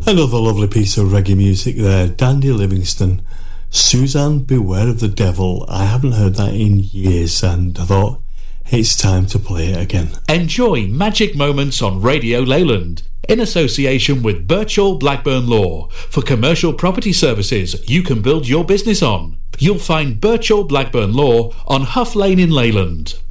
Another lovely piece of reggae music there, Dandy Livingstone. Suzanne, Beware of the Devil. I haven't heard that in years, and I thought it's time to play it again. Enjoy Magic Moments on Radio Leyland, in association with Birchall Blackburn Law, for commercial property services you can build your business on. You'll find Birchall Blackburn Law on Huff Lane in Leyland.